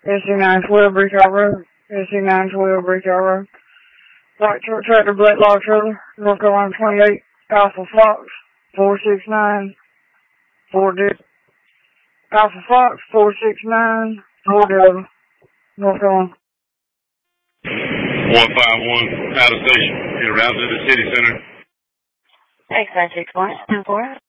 SC912 Brickyard Road. SC912 Brickyard Road. Light truck tractor, black log trailer, North Carolina 28, Alpha Fox, 469, 4 Alpha Fox, 469, 4 North Carolina. 151 out of station, en route to the city center. X-961, 10-4.